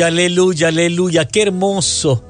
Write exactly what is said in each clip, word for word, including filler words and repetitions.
Aleluya, aleluya, qué hermoso.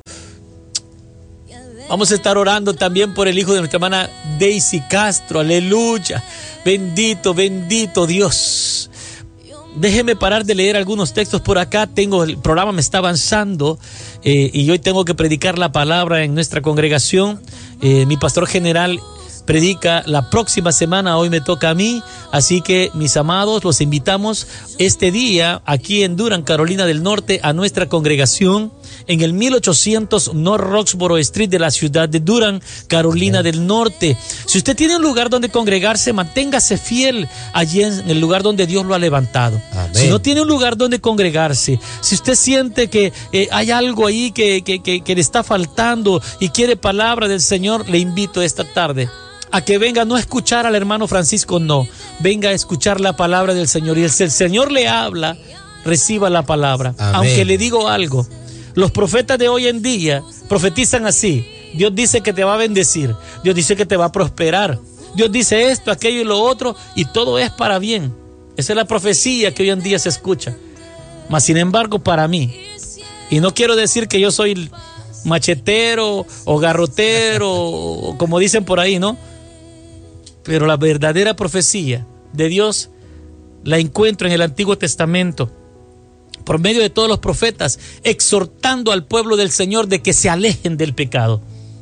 Vamos a estar orando también por el hijo de nuestra hermana Daisy Castro, aleluya. Bendito, bendito Dios. Déjeme parar de leer algunos textos por acá. Tengo, el programa me está avanzando eh, y hoy tengo que predicar la palabra en nuestra congregación. Eh, mi pastor general predica la próxima semana, hoy me toca a mí, así que mis amados, los invitamos este día aquí en Durham, Carolina del Norte, a nuestra congregación en el mil ochocientos North Roxboro Street de la ciudad de Durham, Carolina del Norte. Si usted tiene un lugar donde congregarse, manténgase fiel allí en el lugar donde Dios lo ha levantado. Amén. Si no tiene un lugar donde congregarse, si usted siente que eh, hay algo ahí que, que, que, que le está faltando y quiere palabra del Señor, le invito esta tarde a que venga no a escuchar al hermano Francisco, no, venga a escuchar la palabra del Señor. Y el, el Señor le habla, reciba la palabra. Amén. Aunque le digo algo, los profetas de hoy en día profetizan así: Dios dice que te va a bendecir, Dios dice que te va a prosperar, Dios dice esto, aquello y lo otro, y todo es para bien. Esa es la profecía que hoy en día se escucha. Mas sin embargo, para mí, y no quiero decir que yo soy machetero o garrotero, o como dicen por ahí, ¿no? Pero la verdadera profecía de Dios la encuentro en el Antiguo Testamento, por medio de todos los profetas, exhortando al pueblo del Señor de que se alejen del pecado.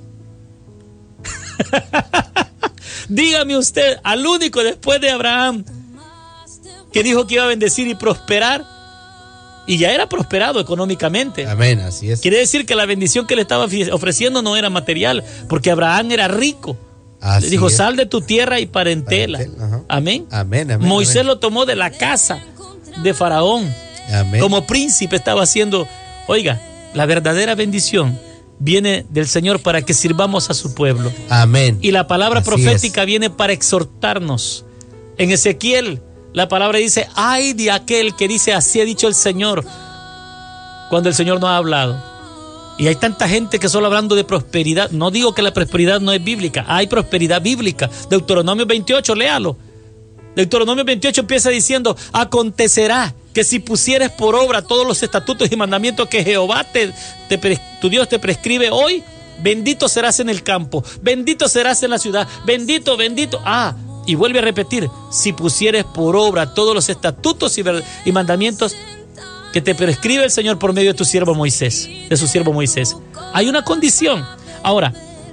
Dígame usted, al único después de Abraham que dijo que iba a bendecir y prosperar, y ya era prosperado económicamente. Amén, así es. Quiere decir que la bendición que le estaba ofreciendo no era material, porque Abraham era rico. Así le dijo, es. Sal de tu tierra y parentela. parentela amén. Amén, amén. Moisés amén. Lo tomó de la casa de Faraón. Amén. Como príncipe estaba haciendo. Oiga, la verdadera bendición viene del Señor para que sirvamos a su pueblo. Amén. Y la palabra así profética es. Viene para exhortarnos. En Ezequiel, la palabra dice, ay de aquel que dice, así ha dicho el Señor, cuando el Señor no ha hablado. Y hay tanta gente que solo hablando de prosperidad. No digo que la prosperidad no es bíblica, hay prosperidad bíblica. Deuteronomio veintiocho, léalo. Deuteronomio veintiocho empieza diciendo, acontecerá que si pusieres por obra todos los estatutos y mandamientos que Jehová te, te, tu Dios te prescribe hoy, bendito serás en el campo, bendito serás en la ciudad, bendito, bendito. Ah, y vuelve a repetir, si pusieres por obra todos los estatutos y, y mandamientos que te prescribe el Señor por medio de tu siervo Moisés, de su siervo Moisés. Hay una condición. Ahora,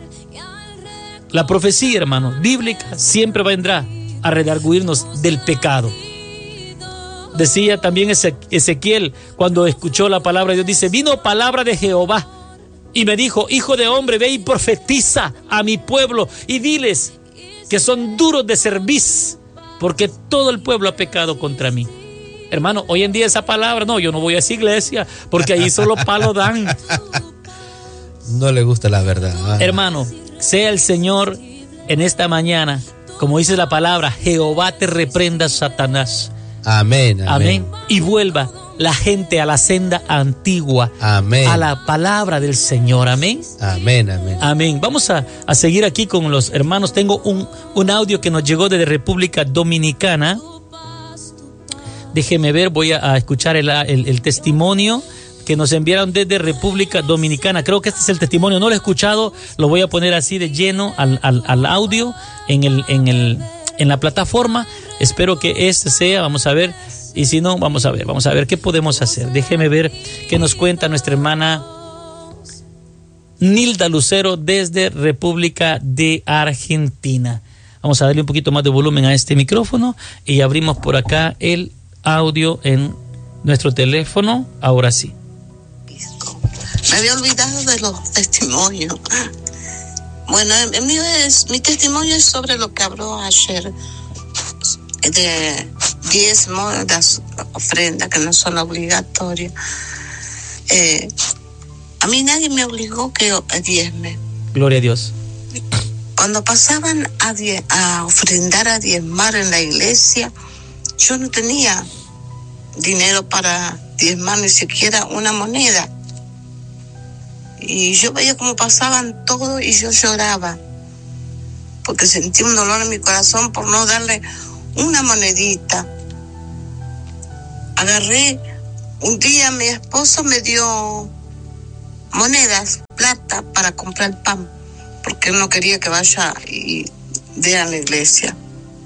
la profecía, hermano, bíblica, siempre vendrá a redarguirnos del pecado. Decía también Ezequiel, cuando escuchó la palabra de Dios, dice, vino palabra de Jehová y me dijo, hijo de hombre, ve y profetiza a mi pueblo y diles que son duros de cerviz, porque todo el pueblo ha pecado contra mí. Hermano, hoy en día esa palabra, no, yo no voy a esa iglesia, porque ahí solo palo dan. No le gusta la verdad. Ah. Hermano, sea el Señor en esta mañana, como dice la palabra, Jehová te reprenda, Satanás. Amén, amén. Amén. Y vuelva la gente a la senda antigua. Amén. A la palabra del Señor. Amén. Amén, amén. Amén. Vamos a, a seguir aquí con los hermanos. Tengo un, un audio que nos llegó desde República Dominicana. Déjeme ver, voy a, a escuchar el, el, el testimonio que nos enviaron desde República Dominicana. Creo que este es el testimonio, no lo he escuchado, lo voy a poner así de lleno al, al, al audio en, el, en, el, en la plataforma. Espero que este sea, vamos a ver, y si no, vamos a ver, vamos a ver qué podemos hacer. Déjeme ver qué nos cuenta nuestra hermana Nilda Lucero desde República de Argentina. Vamos a darle un poquito más de volumen a este micrófono y abrimos por acá el audio en nuestro teléfono. Ahora sí. Me había olvidado de los testimonios. Bueno, el mío es, mi testimonio es sobre lo que habló ayer de diezmo, de las ofrendas que no son obligatorias. Eh, a mí nadie me obligó que diezme. Gloria a Dios. Cuando pasaban a, die, a ofrendar, a diezmar en la iglesia, yo no tenía dinero para diezmar ni siquiera una moneda. Y yo veía cómo pasaban todo y yo lloraba, porque sentí un dolor en mi corazón por no darle una monedita. Agarré un día mi esposo me dio monedas, plata, para comprar pan, porque él no quería que vaya y dé a la iglesia.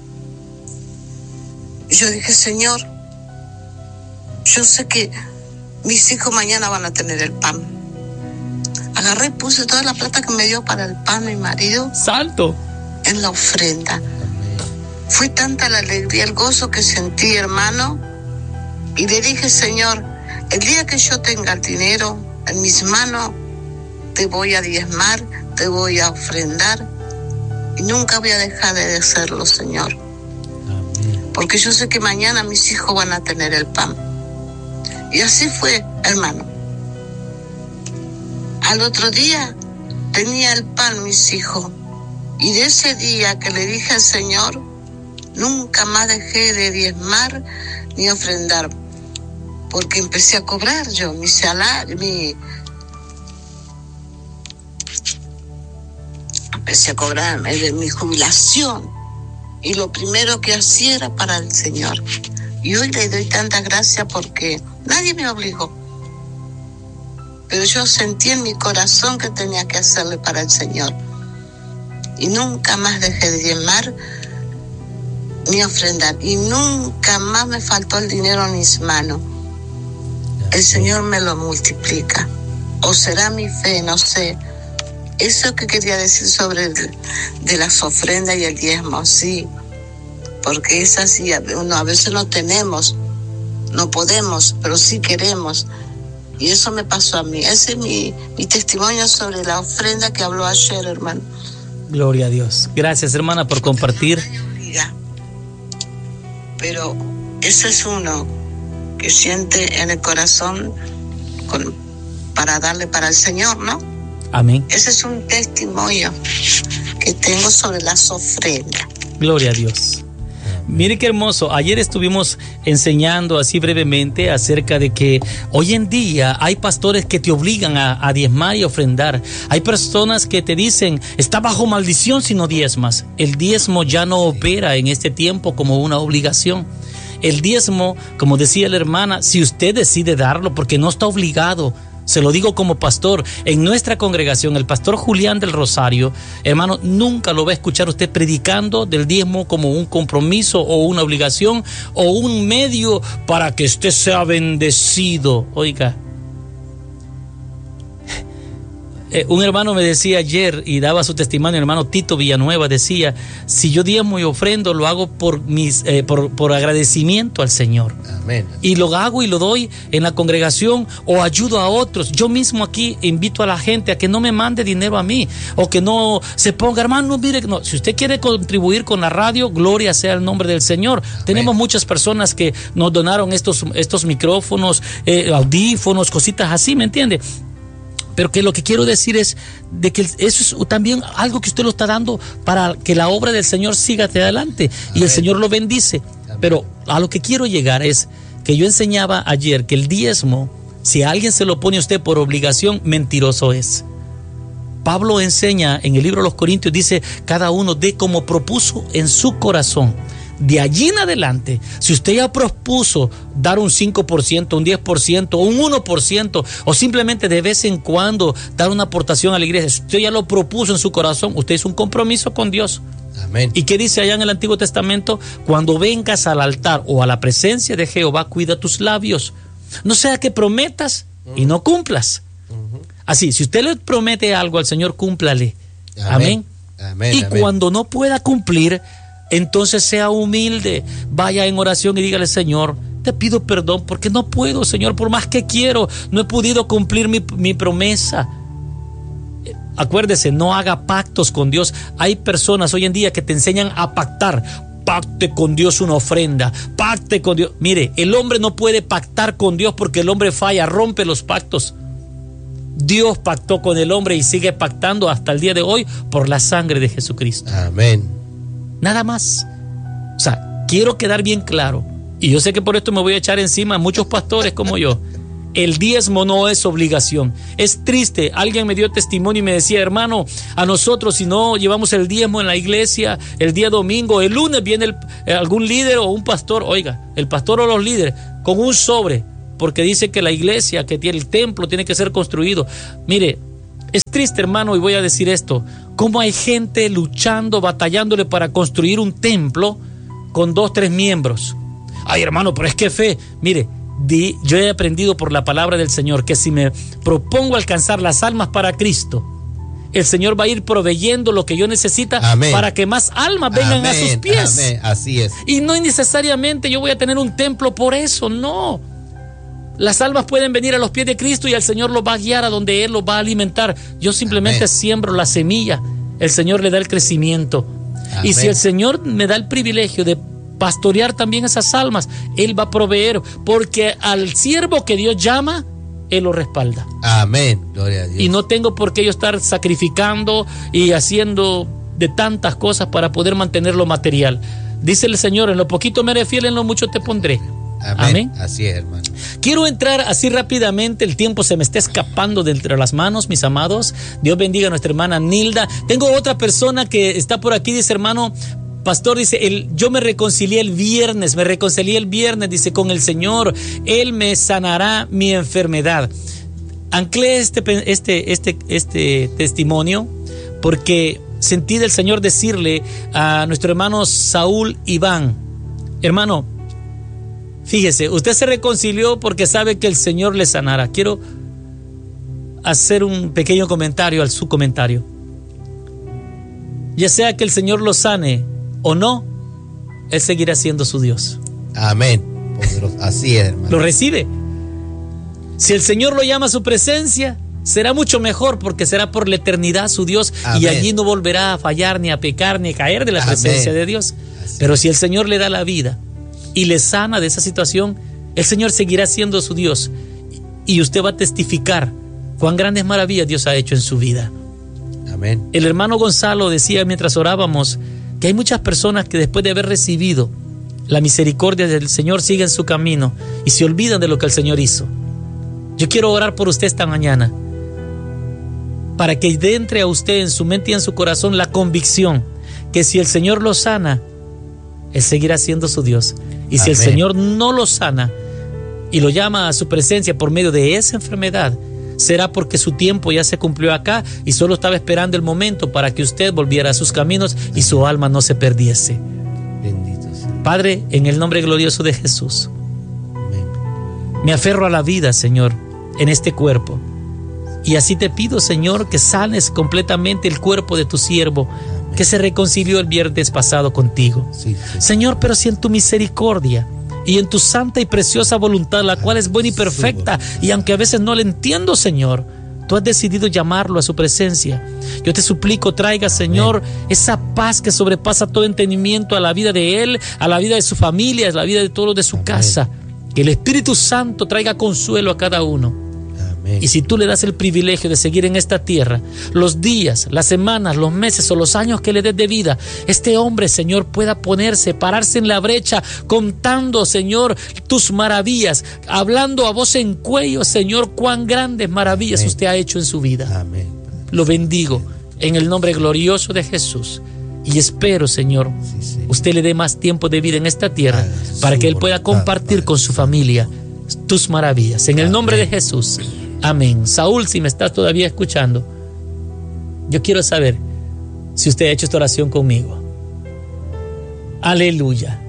Y yo dije, Señor, yo sé que mis hijos mañana van a tener el pan. Agarré y puse toda la plata que me dio para el pan mi marido. ¡Santo! En la ofrenda. Fue tanta la alegría, el gozo que sentí, hermano. Y le dije, Señor, el día que yo tenga el dinero en mis manos, te voy a diezmar, te voy a ofrendar. Y nunca voy a dejar de hacerlo, Señor. Porque yo sé que mañana mis hijos van a tener el pan. Y así fue, hermano. Al otro día tenía el pan mis hijos. Y de ese día que le dije al Señor, nunca más dejé de diezmar ni ofrendar. Porque empecé a cobrar yo mi salario, mi... Empecé a cobrar de mi jubilación. Y lo primero que hacía era para el Señor. Y hoy le doy tanta gracia porque nadie me obligó. Pero yo sentí en mi corazón que tenía que hacerle para el Señor. Y nunca más dejé de diezmar ni ofrendar. Y nunca más me faltó el dinero en mis manos. El Señor me lo multiplica. O será mi fe, no sé. Eso que quería decir sobre el, de las ofrendas y el diezmo, sí. Porque es así, uno, a veces no tenemos, no podemos, pero sí queremos. Y eso me pasó a mí. Ese es mi, mi testimonio sobre la ofrenda que habló ayer, hermano. Gloria a Dios. Gracias, hermana, por compartir. Pero ese es uno que siente en el corazón con, para darle para el Señor, ¿no? Amén. Ese es un testimonio que tengo sobre las ofrendas. Gloria a Dios. Mire qué hermoso. Ayer estuvimos enseñando así brevemente acerca de que hoy en día hay pastores que te obligan a, a diezmar y ofrendar. Hay personas que te dicen, está bajo maldición si no diezmas. El diezmo ya no opera en este tiempo como una obligación. El diezmo, como decía la hermana, si usted decide darlo, porque no está obligado. Se lo digo como pastor, en nuestra congregación, el pastor Julián del Rosario, hermano, nunca lo va a escuchar usted predicando del diezmo como un compromiso o una obligación o un medio para que usted sea bendecido. Oiga, eh, un hermano me decía ayer y daba su testimonio, el hermano Tito Villanueva, decía, si yo diezmo y ofrendo, lo hago por, mis, eh, por, por agradecimiento al Señor. Amén. Y lo hago y lo doy en la congregación o ayudo a otros. Yo mismo aquí invito a la gente a que no me mande dinero a mí o que no se ponga, hermano, mire, no, si usted quiere contribuir con la radio, gloria sea el nombre del Señor. Amén. Tenemos muchas personas que nos donaron estos, estos micrófonos, eh, audífonos, cositas así, ¿me entiende? Pero que lo que quiero decir es de que eso es también algo que usted lo está dando para que la obra del Señor siga hacia adelante. Amén. Y el Señor lo bendice. Amén. Pero a lo que quiero llegar es que yo enseñaba ayer que el diezmo, si a alguien se lo pone a usted por obligación, mentiroso es. Pablo enseña en el libro de los Corintios, dice, cada uno dé como propuso en su corazón. De allí en adelante, si usted ya propuso dar un cinco por ciento, un diez por ciento, un uno por ciento, o simplemente de vez en cuando dar una aportación a la iglesia, si usted ya lo propuso en su corazón, usted hizo un compromiso con Dios. Amén. ¿Y qué dice allá en el Antiguo Testamento? Cuando vengas al altar o a la presencia de Jehová, cuida tus labios. No sea que prometas y no cumplas. Uh-huh. Así, si usted le promete algo al Señor, cúmplale. Amén. Amén. Amén. Y amén. Cuando no pueda cumplir, entonces sea humilde, vaya en oración y dígale, Señor, te pido perdón porque no puedo, Señor, por más que quiero, no he podido cumplir mi, mi promesa. Acuérdese, no haga pactos con Dios. Hay personas hoy en día que te enseñan a pactar. Pacte con Dios una ofrenda, pacte con Dios. Mire, el hombre no puede pactar con Dios porque el hombre falla, rompe los pactos. Dios pactó con el hombre y sigue pactando hasta el día de hoy por la sangre de Jesucristo. Amén. Nada más. O sea, quiero quedar bien claro, y yo sé que por esto me voy a echar encima a muchos pastores como yo. El diezmo no es obligación. Es triste. Alguien me dio testimonio y me decía, hermano, a nosotros si no llevamos el diezmo en la iglesia el día domingo, el lunes viene el, algún líder o un pastor, oiga, el pastor o los líderes con un sobre porque dice que la iglesia, que tiene el templo, tiene que ser construido. Mire, es triste, hermano, y voy a decir esto, cómo hay gente luchando, batallándole para construir un templo con dos, tres miembros. Ay, hermano, pero es que fe. Mire, di, yo he aprendido por la palabra del Señor que si me propongo alcanzar las almas para Cristo, el Señor va a ir proveyendo lo que yo necesita. Amén. Para que más almas vengan. Amén. A sus pies. Amén. Así es. Y no necesariamente yo voy a tener un templo por eso, no. Las almas pueden venir a los pies de Cristo y el Señor los va a guiar a donde Él los va a alimentar. Yo simplemente Amén. Siembro la semilla, el Señor le da el crecimiento. Amén. Y si el Señor me da el privilegio de pastorear también esas almas, Él va a proveer, porque al siervo que Dios llama, Él lo respalda. Amén, gloria a Dios. Y no tengo por qué yo estar sacrificando y haciendo de tantas cosas para poder mantener lo material. Dice el Señor, en lo poquito me eres fiel, en lo mucho te pondré. Amén. Amén. Así es, hermano. Quiero entrar así rápidamente, el tiempo se me está escapando de entre las manos, mis amados. Dios bendiga a nuestra hermana Nilda. Tengo otra persona que está por aquí, dice, hermano pastor, dice, el, yo me reconcilié el viernes, me reconcilié el viernes, dice, con el Señor, Él me sanará mi enfermedad. Anclé este, este, este, este testimonio porque sentí del Señor decirle a nuestro hermano Saúl Iván, hermano, fíjese, usted se reconcilió porque sabe que el Señor le sanará. Quiero hacer un pequeño comentario al su comentario. Ya sea que el Señor lo sane o no, Él seguirá siendo su Dios. Amén. Poderoso. Así es, hermano. Lo recibe. Si el Señor lo llama a su presencia, será mucho mejor porque será por la eternidad su Dios. Amén. Y allí no volverá a fallar, ni a pecar, ni a caer de la Amén. Presencia de Dios. Así. Pero si el Señor le da la vida y le sana de esa situación, el Señor seguirá siendo su Dios. Y usted va a testificar cuán grandes maravillas Dios ha hecho en su vida. Amén. El hermano Gonzalo decía mientras orábamos que hay muchas personas que después de haber recibido la misericordia del Señor siguen su camino y se olvidan de lo que el Señor hizo. Yo quiero orar por usted esta mañana para que entre a usted en su mente y en su corazón la convicción que si el Señor lo sana, Él seguirá siendo su Dios. Y si Amén. El Señor no lo sana y lo llama a su presencia por medio de esa enfermedad, será porque su tiempo ya se cumplió acá y solo estaba esperando el momento para que usted volviera a sus caminos y su alma no se perdiese. Bendito sea. Padre, en el nombre glorioso de Jesús, Amén. Me aferro a la vida, Señor, en este cuerpo. Y así te pido, Señor, que sanes completamente el cuerpo de tu siervo, Amén. Que se reconcilió el viernes pasado contigo. Sí, sí. Señor, pero si en tu misericordia y en tu santa y preciosa voluntad, la cual es buena y perfecta, y aunque a veces no la entiendo, Señor, tú has decidido llamarlo a su presencia. Yo te suplico, traiga, Señor, Amén. Esa paz que sobrepasa todo entendimiento a la vida de él, a la vida de su familia, a la vida de todos los de su Amén. Casa. Que el Espíritu Santo traiga consuelo a cada uno. Amén. Y si tú le das el privilegio de seguir en esta tierra, los días, las semanas, los meses o los años que le des de vida, este hombre, Señor, pueda ponerse, pararse en la brecha, contando, Señor, tus maravillas, hablando a voz en cuello, Señor, cuán grandes maravillas Amén. Usted ha hecho en su vida. Amén. Lo bendigo en el nombre glorioso de Jesús. Y espero, Señor, sí, sí. usted le dé más tiempo de vida en esta tierra Padre, para que él pueda compartir Padre, con su familia tus maravillas. En Amén. El nombre de Jesús. Amén. Saúl, si me estás todavía escuchando, yo quiero saber si usted ha hecho esta oración conmigo. Aleluya.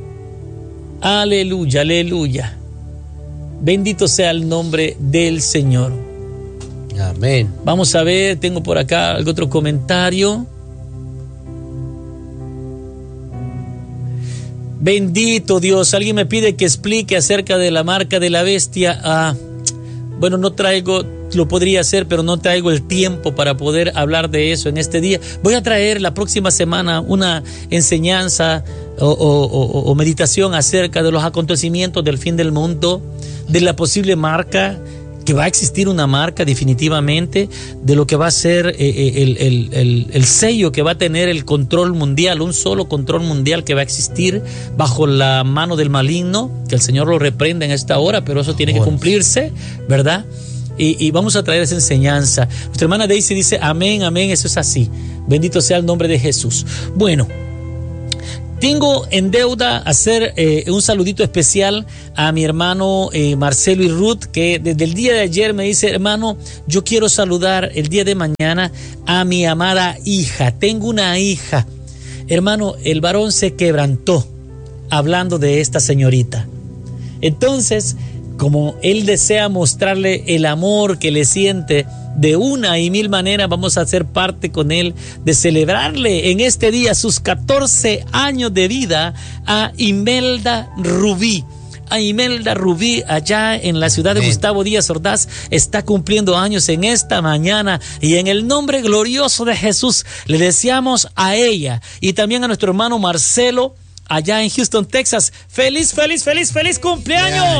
Aleluya, aleluya. Bendito sea el nombre del Señor. Amén. Vamos a ver, tengo por acá algún otro comentario. Bendito Dios. Alguien me pide que explique acerca de la marca de la bestia. Ah, bueno, no traigo, lo podría hacer, pero no traigo el tiempo para poder hablar de eso en este día. Voy a traer la próxima semana una enseñanza o, o, o, o meditación acerca de los acontecimientos del fin del mundo, de la posible marca, que va a existir una marca definitivamente, de lo que va a ser eh, el, el, el, el sello que va a tener el control mundial, un solo control mundial que va a existir bajo la mano del maligno, que el Señor lo reprenda en esta hora, pero eso tiene que cumplirse, ¿verdad? Y, y vamos a traer esa enseñanza. Nuestra hermana Daisy dice, amén, amén, eso es así. Bendito sea el nombre de Jesús. Bueno, tengo en deuda hacer eh, un saludito especial a mi hermano eh, Marcelo y Ruth, que desde el día de ayer me dice: hermano, yo quiero saludar el día de mañana a mi amada hija. Tengo una hija. Hermano, el varón se quebrantó hablando de esta señorita. Entonces, como él desea mostrarle el amor que le siente de una y mil maneras, vamos a ser parte con él de celebrarle en este día sus catorce años de vida a Imelda Rubí. A Imelda Rubí, allá en la ciudad de Gustavo Díaz Ordaz, está cumpliendo años en esta mañana, y en el nombre glorioso de Jesús le deseamos a ella y también a nuestro hermano Marcelo allá en Houston, Texas, feliz, feliz, feliz, feliz cumpleaños.